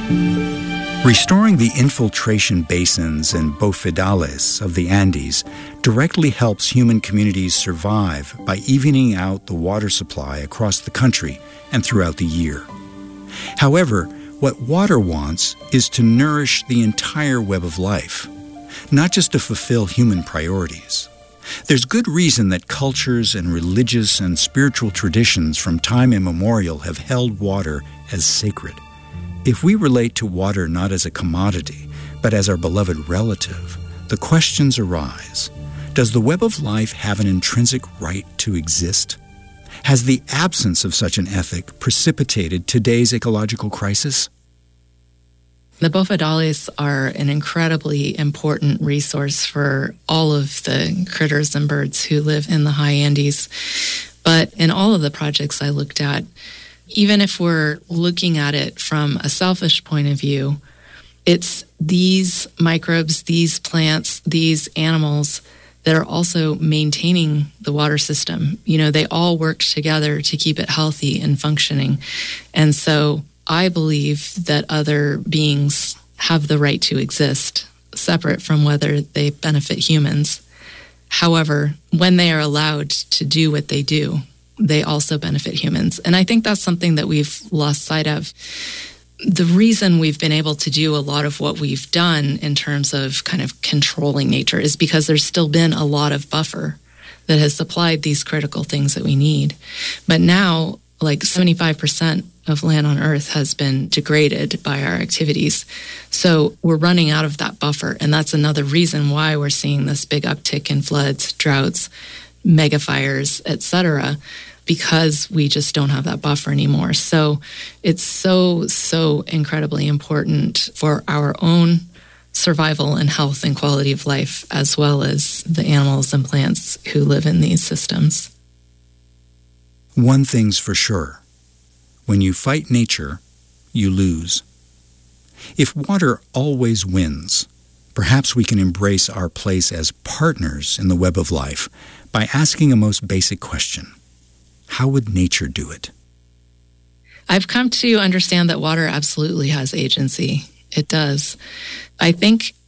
Restoring the infiltration basins and bofedales of the Andes directly helps human communities survive by evening out the water supply across the country and throughout the year. However, what water wants is to nourish the entire web of life, not just to fulfill human priorities. There's good reason that cultures and religious and spiritual traditions from time immemorial have held water as sacred. If we relate to water not as a commodity, but as our beloved relative, the questions arise. Does the web of life have an intrinsic right to exist? Has the absence of such an ethic precipitated today's ecological crisis? The bofedales are an incredibly important resource for all of the critters and birds who live in the high Andes. But in all of the projects I looked at, even if we're looking at it from a selfish point of view, it's these microbes, these plants, these animals that are also maintaining the water system. You know, they all work together to keep it healthy and functioning. And so I believe that other beings have the right to exist, separate from whether they benefit humans. However, when they are allowed to do what they do, they also benefit humans. And I think that's something that we've lost sight of. The reason we've been able to do a lot of what we've done in terms of kind of controlling nature is because there's still been a lot of buffer that has supplied these critical things that we need. But now, like 75% of land on Earth has been degraded by our activities. So we're running out of that buffer. And that's another reason why we're seeing this big uptick in floods, droughts, mega fires, etc., because we just don't have that buffer anymore. So it's so incredibly important for our own survival and health and quality of life, as well as the animals and plants who live in these systems. One thing's for sure. When you fight nature, you lose. If water always wins, perhaps we can embrace our place as partners in the web of life by asking a most basic question. How would nature do it? I've come to understand that water absolutely has agency. It does. I think